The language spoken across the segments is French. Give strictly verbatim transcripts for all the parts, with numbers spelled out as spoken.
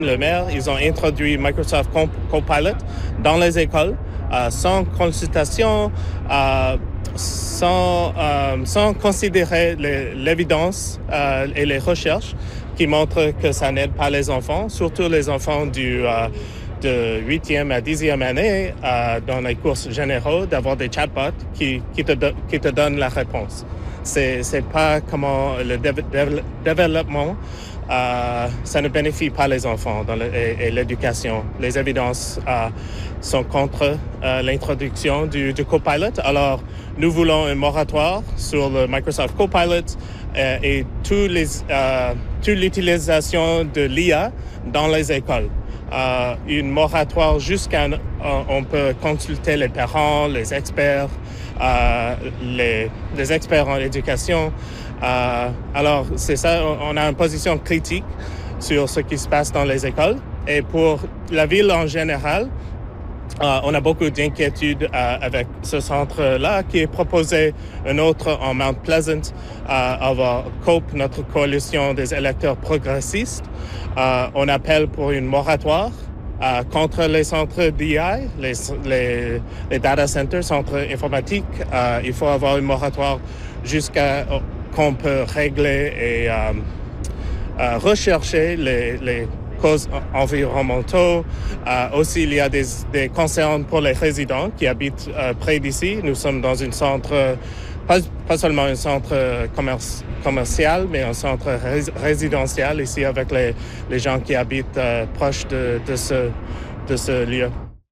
Le maire, ils ont introduit Microsoft Copilot dans les écoles euh, sans consultation, euh, sans, euh, sans considérer les, l'évidence euh, et les recherches qui montrent que ça n'aide pas les enfants, surtout les enfants du, euh, de huitième à dixième année euh, dans les cours généraux, d'avoir des chatbots qui, qui, te, do- qui te donnent la réponse. C'est, c'est pas comment le dé- dé- développement Euh, ça ne bénéficie pas les enfants dans le, et, et l'éducation. Les évidences euh, sont contre euh, l'introduction du, du Copilot. Alors, nous voulons un moratoire sur le Microsoft Copilot euh, et tous les, euh, toute l'utilisation de l'I A dans les écoles. Euh, une moratoire jusqu'à euh, on peut consulter les parents, les experts, euh, les, les experts en éducation. Euh, alors, c'est ça, on a une position critique sur ce qui se passe dans les écoles. Et pour la ville en général, euh, on a beaucoup d'inquiétudes euh, avec ce centre-là qui est proposé, un autre en Mount Pleasant, euh, avoir COPE, notre coalition des électeurs progressistes. Euh, on appelle pour une moratoire euh, contre les centres d'I A, les, les, les data centers, centres informatiques. Euh, il faut avoir une moratoire jusqu'à qu'on peut régler et euh, euh, rechercher les, les causes environnementales. Euh, aussi, il y a des, des concerns pour les résidents qui habitent euh, près d'ici. Nous sommes dans un centre, pas, pas seulement un centre commerce, commercial, mais un centre rés, résidentiel ici avec les, les gens qui habitent euh, proches de, de, ce, de ce lieu.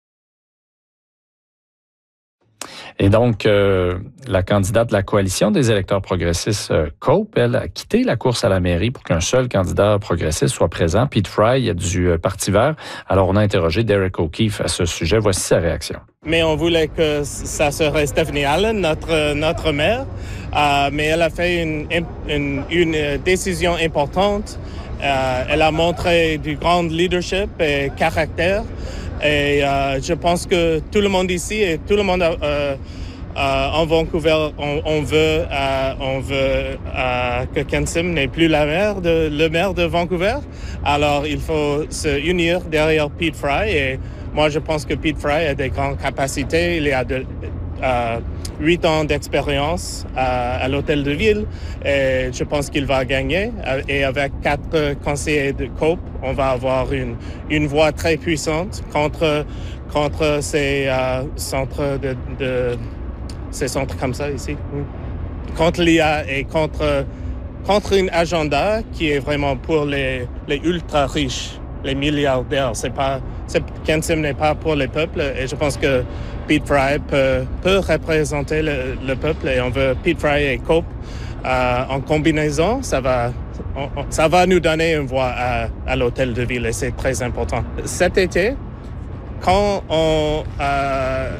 Et donc, euh, la candidate de la coalition des électeurs progressistes, euh, COPE, elle a quitté la course à la mairie pour qu'un seul candidat progressiste soit présent, Pete Fry du euh, Parti vert. Alors, on a interrogé Derek O'Keefe à ce sujet. Voici sa réaction. Mais on voulait que ça serait Stephanie Allen, notre, notre maire, euh, mais elle a fait une, une, une décision importante. Euh, elle a montré du grand leadership et caractère. Et euh, je pense que tout le monde ici et tout le monde euh, euh, en Vancouver, on, on veut, euh, on veut euh, que Ken Sim n'est plus la maire de, le maire de Vancouver. Alors, il faut se unir derrière Pete Fry. Et moi, je pense que Pete Fry a des grandes capacités. Il a de, euh, huit ans d'expérience à, à l'hôtel de ville et je pense qu'il va gagner. Et avec quatre conseillers de COPE, on va avoir une, une voix très puissante contre, contre ces euh, centres de, de ces centres comme ça ici. Contre l'I A et contre, contre un agenda qui est vraiment pour les, les ultra riches, les milliardaires. C'est pas, c'est, Ken Sim n'est pas pour les peuples et je pense que Pete Fry peut, peut représenter le, le peuple et on veut Pete Fry et COPE euh, en combinaison. Ça va, on, ça va nous donner une voix à, à l'hôtel de ville et c'est très important. Cet été, quand on, euh,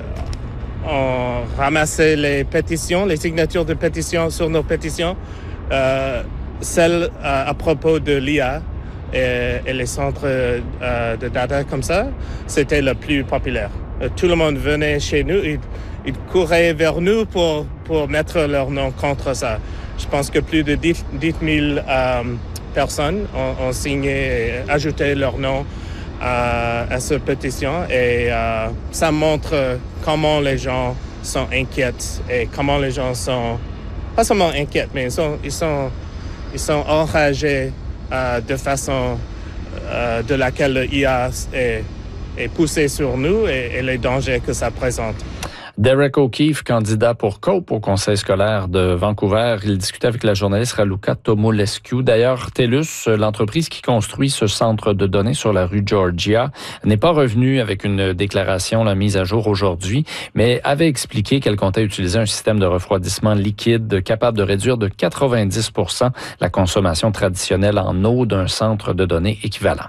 on ramassait les pétitions, les signatures de pétitions sur nos pétitions, euh, celles à, à propos de l'I A et, et les centres euh, de data comme ça, c'était le plus populaire. Tout le monde venait chez nous, ils, ils couraient vers nous pour, pour mettre leur nom contre ça. Je pense que plus de dix mille euh, personnes ont, ont signé et ajouté leur nom à, à cette pétition et euh, ça montre comment les gens sont inquiets et comment les gens sont, pas seulement inquiets, mais ils sont, ils sont, ils sont enragés euh, de façon euh, de laquelle le I A est et poussé sur nous et, et les dangers que ça présente. Derek O'Keefe, candidat pour COPE au Conseil scolaire de Vancouver, il discutait avec la journaliste Raluca Tomulescu. D'ailleurs, TELUS, l'entreprise qui construit ce centre de données sur la rue Georgia, n'est pas revenue avec une déclaration la mise à jour aujourd'hui, mais avait expliqué qu'elle comptait utiliser un système de refroidissement liquide capable de réduire de quatre-vingt-dix pour cent la consommation traditionnelle en eau d'un centre de données équivalent.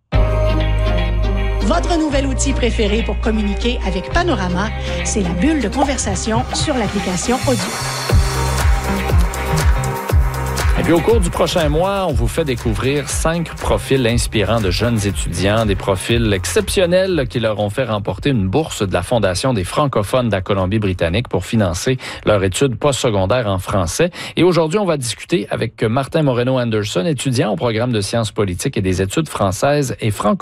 Votre nouvel outil préféré pour communiquer avec Panorama, c'est la bulle de conversation sur l'application audio. Et puis au cours du prochain mois, on vous fait découvrir cinq profils inspirants de jeunes étudiants, des profils exceptionnels qui leur ont fait remporter une bourse de la Fondation des francophones de la Colombie-Britannique pour financer leur étude postsecondaire en français. Et aujourd'hui, on va discuter avec Martin Moreno-Anderson, étudiant au programme de sciences politiques et des études françaises et francophones